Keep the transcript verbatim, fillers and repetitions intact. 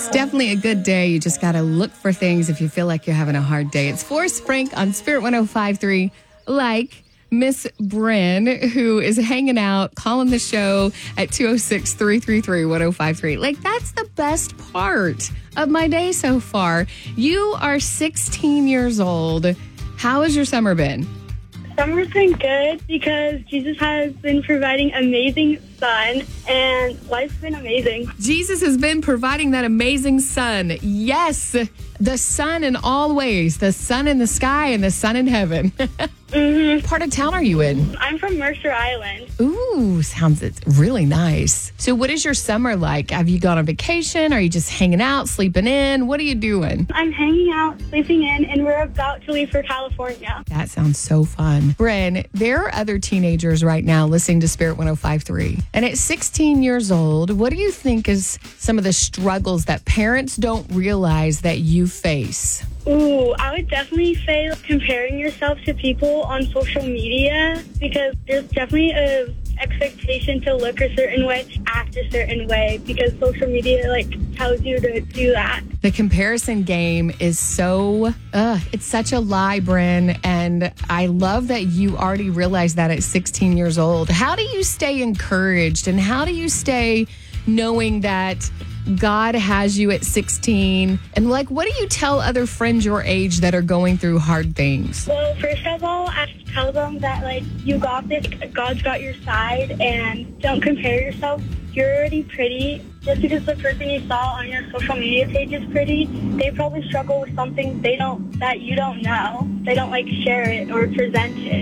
It's definitely a good day. You just got to look for things if you feel like you're having a hard day. It's Forrest Frank on Spirit one oh five point three. Like Miss Bryn, who is hanging out, calling the show at two oh six, three three three, one oh five three. Like, that's the best part of my day so far. You are sixteen years old. How has your summer been? Summer's been good because Jesus has been providing amazing sun and life's been amazing. Jesus has been providing that amazing sun. Yes, the sun in all ways, the sun in the sky and the sun in heaven. Mm-hmm. What part of town are you in? I'm from Mercer Island. Ooh, sounds really nice. So what is your summer like? Have you gone on vacation? Are you just hanging out, sleeping in? What are you doing? I'm hanging out, sleeping in, and we're about to leave for California. That sounds so fun. Bryn, there are other teenagers right now listening to Spirit one oh five point three. And at sixteen years old, what do you think is some of the struggles that parents don't realize that you face? Ooh, I would definitely say comparing yourself to people on social media, because there's definitely a expectation to look a certain way, act a certain way, because social media like tells you to do that. The comparison game is so, uh, it's such a lie, Bryn, and I love that you already realized that at sixteen years old. How do you stay encouraged, and how do you stay knowing that God has you at sixteen? And like, what do you tell other friends your age that are going through hard things? Well, first of all, I have to tell them that like, you got this, God's got your side, and don't compare yourself. You're already pretty. Just because the person you saw on your social media page is pretty, they probably struggle with something they don't, that you don't know. They don't like share it or present it.